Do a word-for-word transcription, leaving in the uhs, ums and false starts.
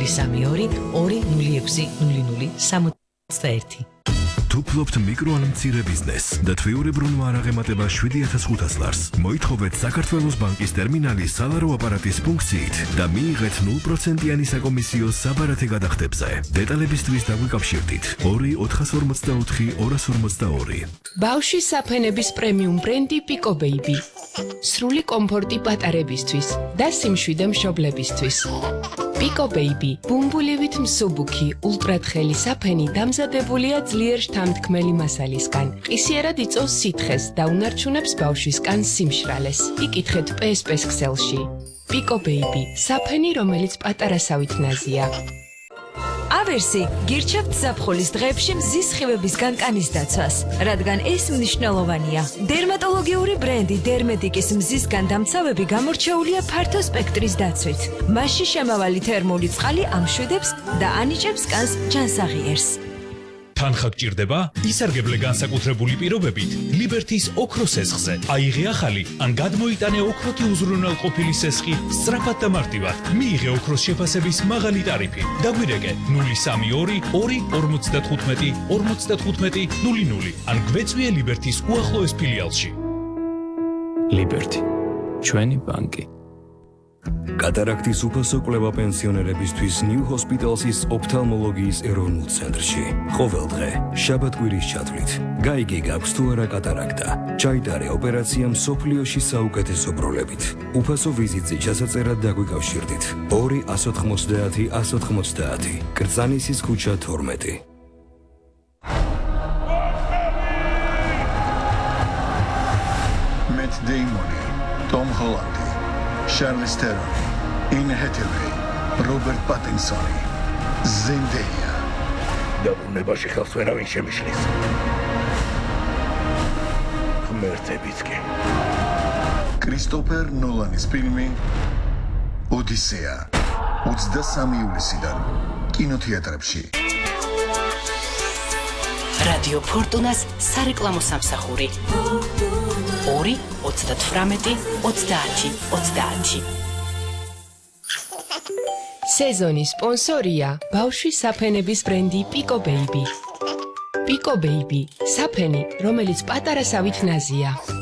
ნული სამი ორი ორი ნული ექვსი ნული ნული სამოცდაერთი. თუ ფლობთ მიკრო ან მცირე ბიზნესს და თვიურებრუნვა არ აღემატება შვიდი ათას ხუთას ლარს, მოითხოვეთ საქართველოს ბანკის ტერმინალის სალარო აპარატის ფუნქციით და მიიღეთ ნულ პროცენტიანი საკომისიო საბარათე გადახდებზე. დეტალებისთვის დაგვიკავშირდით ორი ოთხას ორმოცდაოთხი ორას ორმოცდაორი. ბავშვის საფენების პრემიუმ ბრენდი Pico Baby. სრული კომფორტი პატარებისთვის და სიმშვიდე მშობლებისთვის. Pico Baby, ბუმბულივით მსუბუქი, ულტრათხელი საფენი დამზადებულია ძლიერ შთამთქმელი მასალისგან. ყისიერად იწვევს სითხეს და უნარჩუნებს ბავშვის კანს სიმშრალეს. იკითხეთ პე ეს პე-ს ქსელში. Pico Baby, საფენი, რომელიც პატარასავით ნაზია. ავერსი გირჩევთ ზაფხულის დღეებში მზის სხივებისგან კანის დაცვას, რადგან ეს მნიშვნელოვანია. დერმატოლოგიური ბრენდი დერმეტიკის მზისგან დამცავები გამორჩეულია ფართო სპექტრის დაცვით. მასში შემავალი თერმული წყალი ამშვიდებს და ანიჭებს კანს ჯანსაღიერს. თანხა გჭირდება? ისარგებლე განსაკუთრებული პირობებით ლიბერთის ოქროს სესხზე. აიღე ახალი ან გადმოიტანე ოქროთი უზრუნველყოფილი სესხი სწრაფად და მარტივად. მიიღე ოქროს შეფასების მაღალი ტარიფი. დაგვირეკე ნული სამი ორი ორი ორმოცდათხუთმეტი ორმოცდათხუთმეტი ნული ნული ან გვეწვიე ლიბერთის უახლოეს ფილიალში. ლიბერთი, ჩვენი ბანკი. კატარაქტის უფასო კვლევა პენსიონერებისთვის ნიუ ჰოსპიტალსის ოფთალმოლოგიის ეროვნულ ცენტრში. ყოველ დღე, შაბათ-კვირის ჩათვლით, გაიგე გაქვს თუ არა კატარაქტა. ჩაიტარე ოპერაცია მსოფლიოში საუკეთესო პროლებით. უფასო ვიზიტზე ჩასაწერად დაგვიკავშირდით. ორი ას ოთხმოცდაათი ას ოთხმოცდაათი. კრწანისის ქუჩა თორმეტი. Matt Damon, Tom Holland, Charlize Theron, Anne Hathaway, Robert Pattinson, Zendaya. დაბრუნებაში ხელს ვერავინ შემიშლის. ღმერთებიც კი. კრისტოფერ ნოლანის ფილმი ოდისეა ოცდასამი ივლისიდან კინოთეატრებში. რადიო ფორტუნას სარეკლამო სამსახური ორი ოცდათვრამეტი ოცდაათი ოცდაათი. სეზონის სპონსორია ბავშვის საფენების ბრენდი Pico Baby. Pico Baby, საფენი, რომელიც პატარასავით ნაზია.